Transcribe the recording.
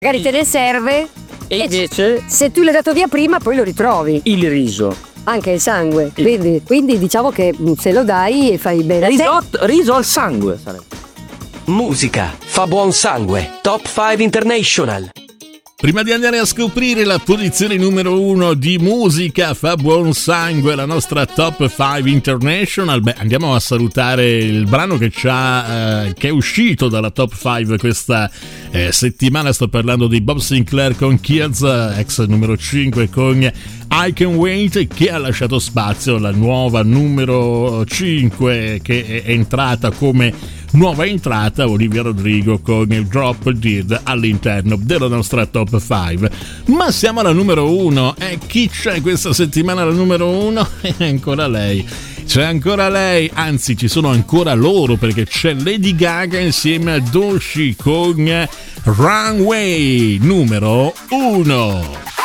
magari te ne serve E invece se tu l'hai dato via prima poi lo ritrovi. il riso. Anche il sangue. Quindi diciamo che se lo dai e fai bene. Riso al sangue sarebbe. Musica fa buon sangue. Top 5 International. Prima di andare a scoprire la posizione numero 1 di Musica fa buon sangue, la nostra Top 5 International, andiamo a salutare il brano che è uscito dalla Top 5 questa settimana. Sto parlando di Bob Sinclair con Kids, ex numero 5 con I Can Wait, che ha lasciato spazio alla nuova numero 5 che è entrata come nuova entrata, Olivia Rodrigo con il Drop Dead all'interno della nostra Top 5. Ma siamo alla numero 1 e chi c'è questa settimana alla numero 1? È ancora lei. C'è ancora lei, anzi ci sono ancora loro, perché c'è Lady Gaga insieme a Doechii con Runway numero 1.